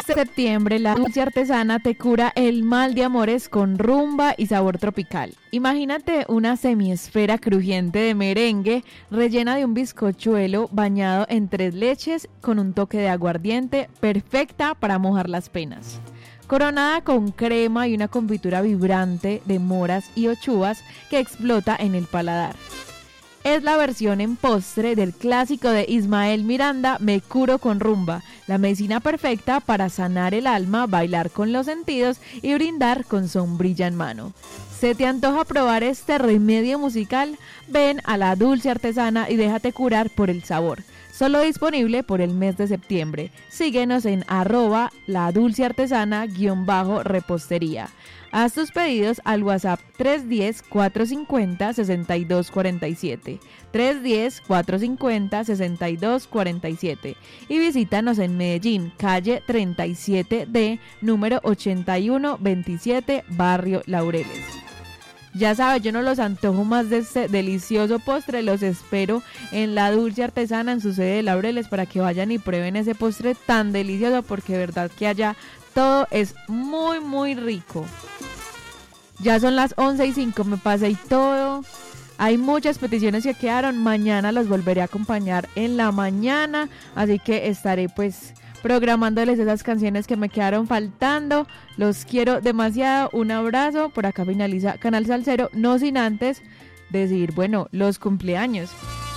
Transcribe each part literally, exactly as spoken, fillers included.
Septiembre, la dulce artesana te cura el mal de amores con rumba y sabor tropical. Imagínate una semiesfera crujiente de merengue rellena de un bizcochuelo bañado en tres leches con un toque de aguardiente, perfecta para mojar las penas. Coronada con crema y una confitura vibrante de moras y ochuas que explota en el paladar. Es la versión en postre del clásico de Ismael Miranda, Me curo con rumba, la medicina perfecta para sanar el alma, bailar con los sentidos y brindar con sombrilla en mano. ¿Se te antoja probar este remedio musical? Ven a la Dulce Artesana y déjate curar por el sabor. Solo disponible por el mes de septiembre. Síguenos en arroba la dulce artesana guión bajo repostería. Haz tus pedidos al WhatsApp tres uno cero, cuatro cinco cero, seis dos cuatro siete, tres uno cero, cuatro cinco cero, seis dos cuatro siete y visítanos en Medellín, calle treinta y siete D, número ochenta y uno veintisiete, Barrio Laureles. Ya sabes, yo no los antojo más de este delicioso postre, los espero en la Dulce Artesana en su sede de Laureles para que vayan y prueben ese postre tan delicioso, porque de verdad que allá todo es muy muy rico. Ya son las once y cinco, me pasé y todo. Hay muchas peticiones que quedaron, mañana los volveré a acompañar en la mañana, así que estaré pues programándoles esas canciones que me quedaron faltando. Los quiero demasiado, un abrazo. Por acá finaliza Canal Salsero, no sin antes decir, bueno, los cumpleaños.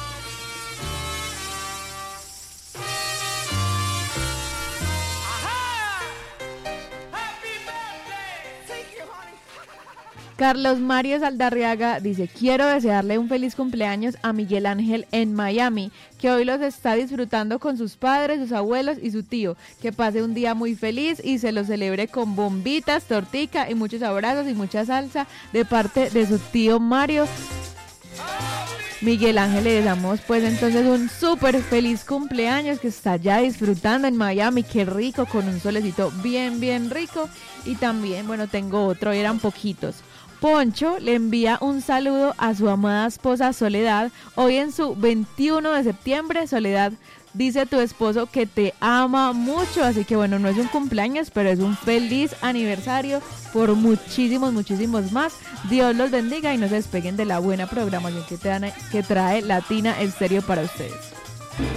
Carlos Mario Saldarriaga dice, quiero desearle un feliz cumpleaños a Miguel Ángel en Miami, que hoy los está disfrutando con sus padres, sus abuelos y su tío. Que pase un día muy feliz y se lo celebre con bombitas, tortica y muchos abrazos y mucha salsa de parte de su tío Mario. Miguel Ángel, le damos pues entonces un súper feliz cumpleaños, que está ya disfrutando en Miami, qué rico, con un solecito bien bien rico. Y también, bueno, tengo otro, eran poquitos. Poncho le envía un saludo a su amada esposa Soledad, hoy en su veintiuno de septiembre. Soledad, dice tu esposo que te ama mucho, así que bueno, no es un cumpleaños, pero es un feliz aniversario por muchísimos, muchísimos más. Dios los bendiga y no se despeguen de la buena programación que, te dan, que trae Latina Estéreo para ustedes.